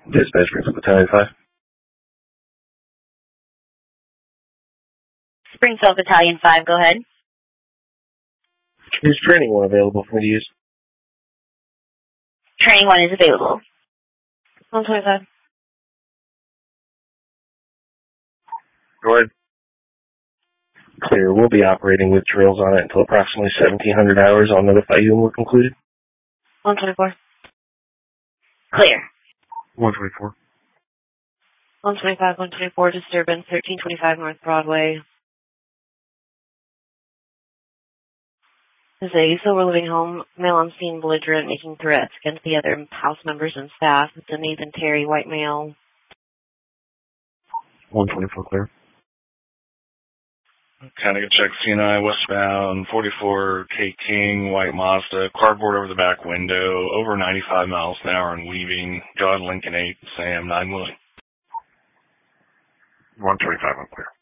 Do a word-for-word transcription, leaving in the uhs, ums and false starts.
Dispatch Springfield Battalion five. Springfield Battalion five, go ahead. Is training one available for me to use? Training one is available. one twenty-five. Go ahead. Clear. We'll be operating with drills on it until approximately seventeen hundred hours. I'll notify you when we're concluded. one twenty-four. Clear. one twenty-four. one twenty-five, one twenty-four, disturbance, thirteen twenty-five North Broadway. This is a silver living home, male on scene belligerent, making threats against the other house members and staff. It's a Nathan Terry, white male. one twenty-four clear. Connecticut check C N I westbound, forty-four K King, white Mazda, cardboard over the back window, over ninety-five miles an hour and weaving. God Lincoln eight, Sam nine Willing. one twenty-five, I'm clear.